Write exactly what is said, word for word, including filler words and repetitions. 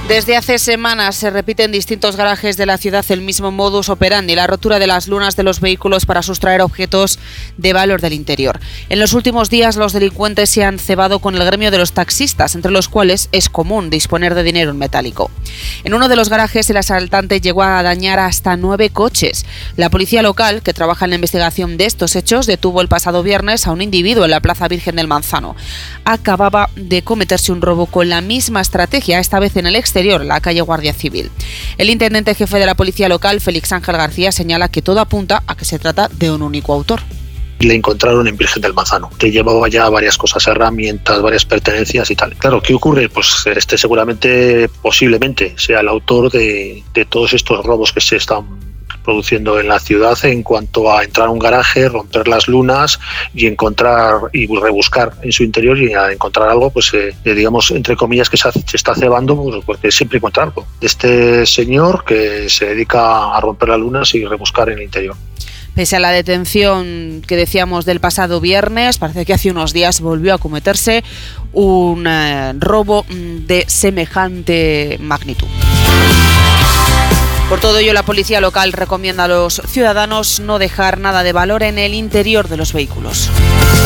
Desde hace semanas se repite en distintos garajes de la ciudad el mismo modus operandi, la rotura de las lunas de los vehículos para sustraer objetos de valor del interior. En los últimos días los delincuentes se han cebado con el gremio de los taxistas, entre los cuales es común disponer de dinero en metálico. En uno de los garajes el asaltante llegó a dañar hasta nueve coches. La policía local, que trabaja en la investigación de estos hechos, detuvo el pasado viernes a un individuo en la Plaza Virgen del Manzano. Acababa de cometerse un robo con la misma estrategia, esta vez en el exterior, en la calle Guardia Civil. El intendente jefe de la policía local, Félix Ángel García, señala que todo apunta a que se trata de un único autor. Le encontraron en Virgen del Manzano, que llevaba ya varias cosas, herramientas, varias pertenencias y tal. Claro, ¿qué ocurre? Pues este seguramente, posiblemente, sea el autor de, de todos estos robos que se están produciendo en la ciudad en cuanto a entrar a un garaje, romper las lunas y encontrar y rebuscar en su interior y a encontrar algo, pues eh, digamos, entre comillas, que se, se está cebando, pues, porque siempre encuentra algo. Este señor que se dedica a romper las lunas y rebuscar en el interior. Pese a la detención que decíamos del pasado viernes, parece que hace unos días volvió a cometerse un eh, robo de semejante magnitud. Por todo ello, la policía local recomienda a los ciudadanos no dejar nada de valor en el interior de los vehículos.